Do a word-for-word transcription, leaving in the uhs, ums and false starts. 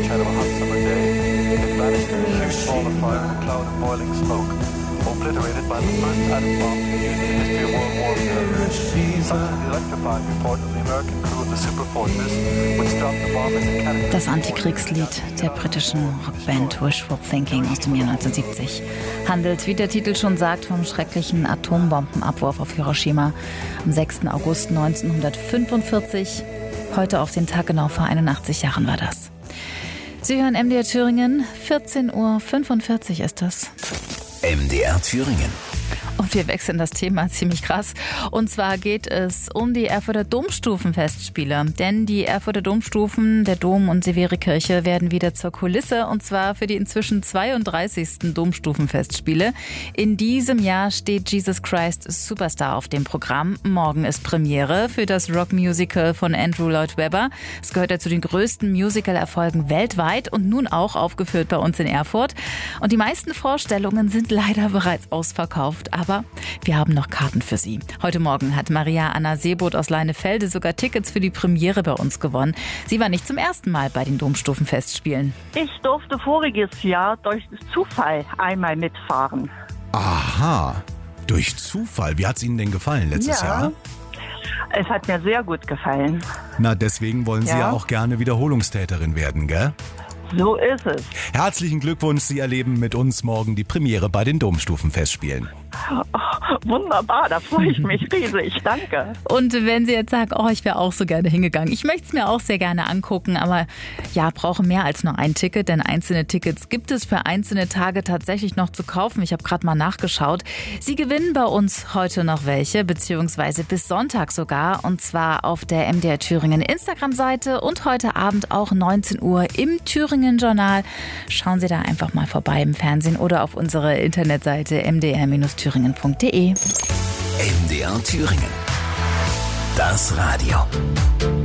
shadow of a hot summer day. It vanished in a huge ball of fire and a cloud of boiling smoke, obliterated by the first atom bomb used in the history of World War Two. Such is the electrifying report of the American crew of the Super Fortress, which dropped the bomb as a cannon. Das Antikriegslied der britischen Rockband Wishful Thinking aus dem Jahr neunzehnhundertsiebzig handelt, wie der Titel schon sagt, vom schrecklichen Atombombenabwurf auf Hiroshima am sechsten August neunzehnhundertfünfundvierzig. Heute auf den Tag genau vor einundachtzig Jahren war das. Sie hören M D R Thüringen, vierzehn Uhr fünfundvierzig ist das. M D R Thüringen. Und wir wechseln das Thema ziemlich krass. Und zwar geht es um die Erfurter Domstufenfestspiele. Denn die Erfurter Domstufen, der Dom und Severikirche, werden wieder zur Kulisse. Und zwar für die inzwischen zweiunddreißigsten Domstufenfestspiele. In diesem Jahr steht Jesus Christ Superstar auf dem Programm. Morgen ist Premiere für das Rockmusical von Andrew Lloyd Webber. Es gehört ja zu den größten Musical-Erfolgen weltweit und nun auch aufgeführt bei uns in Erfurt. Und die meisten Vorstellungen sind leider bereits ausverkauft. Aber wir haben noch Karten für Sie. Heute Morgen hat Maria Anna Seeboth aus Leinefelde sogar Tickets für die Premiere bei uns gewonnen. Sie war nicht zum ersten Mal bei den Domstufenfestspielen. Ich durfte voriges Jahr durch Zufall einmal mitfahren. Aha, durch Zufall. Wie hat es Ihnen denn gefallen letztes ja. Jahr? Es hat mir sehr gut gefallen. Na, deswegen wollen Sie ja, Ja. auch gerne Wiederholungstäterin werden, gell? So ist es. Herzlichen Glückwunsch, Sie erleben mit uns morgen die Premiere bei den Domstufenfestspielen. Oh, wunderbar, da freue ich mich riesig. Danke. Und wenn Sie jetzt sagen, oh, ich wäre auch so gerne hingegangen. Ich möchte es mir auch sehr gerne angucken, aber ja, brauche mehr als nur ein Ticket, denn einzelne Tickets gibt es für einzelne Tage tatsächlich noch zu kaufen. Ich habe gerade mal nachgeschaut. Sie gewinnen bei uns heute noch welche, beziehungsweise bis Sonntag sogar, und zwar auf der M D R Thüringen Instagram-Seite und heute Abend auch neunzehn Uhr im Thüringen Journal. Schauen Sie da einfach mal vorbei im Fernsehen oder auf unsere Internetseite m d r thüringen punkt d e. M D R Thüringen. Das Radio.